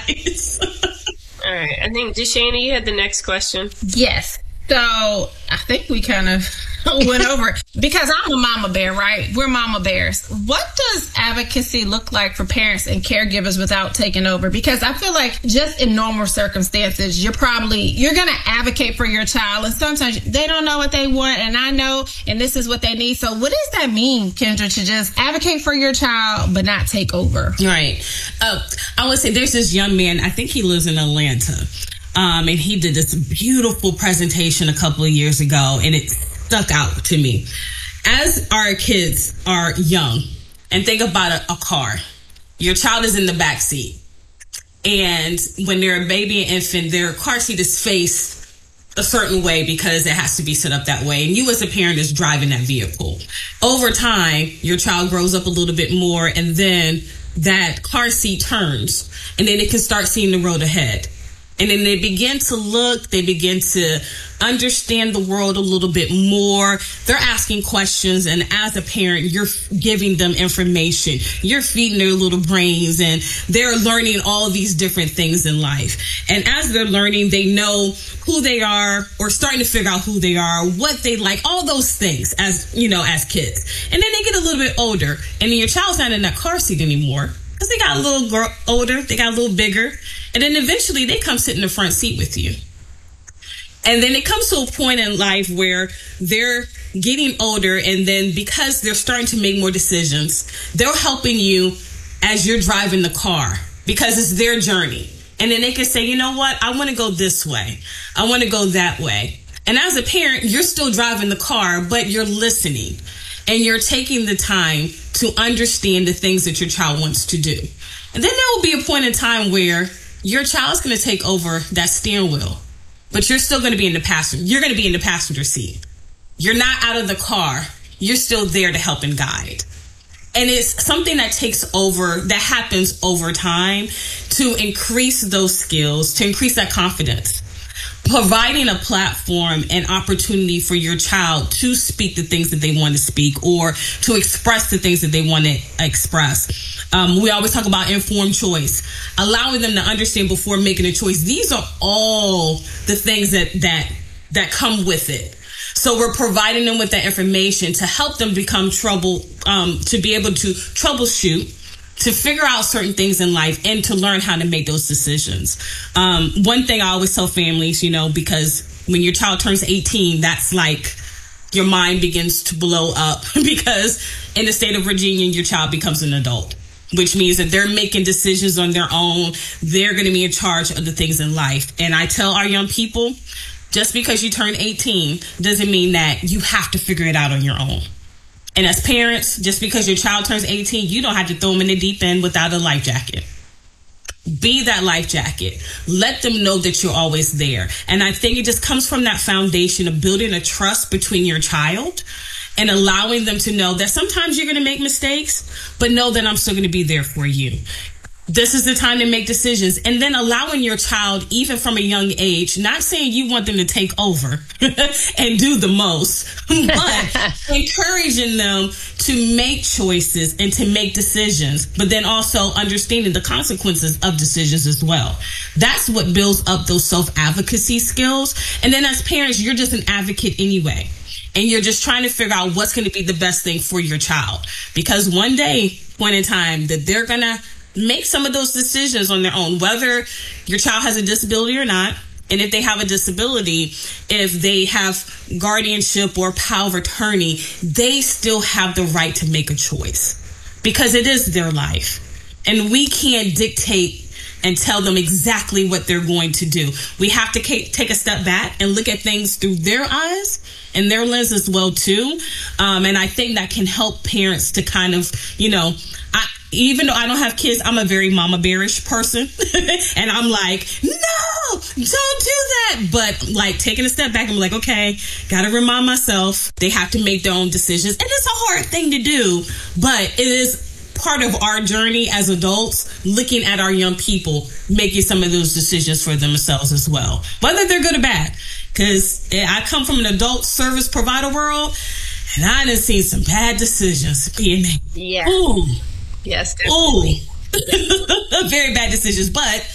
advice. All right. I think, Deshana, you had the next question. Yes. So I think we kind of went over it. Because I'm a mama bear, right? We're mama bears. What does advocacy look like for parents and caregivers without taking over? Because I feel like just in normal circumstances, you're going to advocate for your child. And sometimes they don't know what they want. And I know, and this is what they need. So what does that mean, Kendra, to just advocate for your child, but not take over? Right. I would say there's this young man, I think he lives in Atlanta. And he did this beautiful presentation a couple of years ago, and it stuck out to me. As our kids are young, and think about a car. Your child is in the back seat. And when they're a baby and infant, their car seat is faced a certain way because it has to be set up that way. And you as a parent is driving that vehicle. Over time, your child grows up a little bit more, and then that car seat turns, and then it can start seeing the road ahead. And then they begin to look, they begin to understand the world a little bit more. They're asking questions, and as a parent, you're giving them information. You're feeding their little brains, and they're learning all these different things in life. And as they're learning, they know who they are, or starting to figure out who they are, what they like, all those things as kids. And then they get a little bit older, and then your child's not in that car seat anymore, because they got a little older, they got a little bigger. And then eventually they come sit in the front seat with you. And then it comes to a point in life where they're getting older, and then because they're starting to make more decisions, they're helping you as you're driving the car because it's their journey. And then they can say, you know what, I want to go this way. I want to go that way. And as a parent, you're still driving the car, but you're listening. And you're taking the time to understand the things that your child wants to do. And then there will be a point in time where your child's going to take over that steering wheel, but you're still going to be in the passenger. You're going to be in the passenger seat. You're not out of the car. You're still there to help and guide. And it's something that that happens over time to increase those skills, to increase that confidence. Providing a platform and opportunity for your child to speak the things that they want to speak, or to express the things that they want to express. We always talk about informed choice, allowing them to understand before making a choice. These are all the things that come with it. So we're providing them with that information to help them become to be able to troubleshoot, to figure out certain things in life, and to learn how to make those decisions. One thing I always tell families, because when your child turns 18, that's like your mind begins to blow up, because in the state of Virginia, your child becomes an adult, which means that they're making decisions on their own. They're going to be in charge of the things in life. And I tell our young people, just because you turn 18 doesn't mean that you have to figure it out on your own. And as parents, just because your child turns 18, you don't have to throw them in the deep end without a life jacket. Be that life jacket. Let them know that you're always there. And I think it just comes from that foundation of building a trust between your child and allowing them to know that sometimes you're going to make mistakes, but know that I'm still going to be there for you. This is the time to make decisions. And then allowing your child, even from a young age, not saying you want them to take over and do the most, but encouraging them to make choices and to make decisions, but then also understanding the consequences of decisions as well. That's what builds up those self-advocacy skills. And then as parents, you're just an advocate anyway. And you're just trying to figure out what's going to be the best thing for your child. Because one day, point in time, that they're going to make some of those decisions on their own, whether your child has a disability or not. And if they have a disability, if they have guardianship or power of attorney, they still have the right to make a choice because it is their life. And we can't dictate and tell them exactly what they're going to do. We have to take a step back and look at things through their eyes and their lens as well, too. And I think that can help parents to kind of, even though I don't have kids, I'm a very mama bearish person. And I'm like, no, don't do that. But like taking a step back, I'm like, okay, got to remind myself they have to make their own decisions. And it's a hard thing to do, but it is part of our journey as adults, looking at our young people, making some of those decisions for themselves as well, whether they're good or bad. Because I come from an adult service provider world, and I done seen some bad decisions being made. Yeah. Ooh. Yes, definitely. Ooh. Very bad decisions, but